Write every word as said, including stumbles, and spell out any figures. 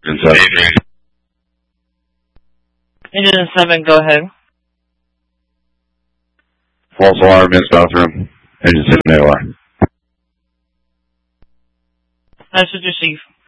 Adrian. Engine seven, go ahead. False alarm in bathroom. Engine seven A O R. Message received.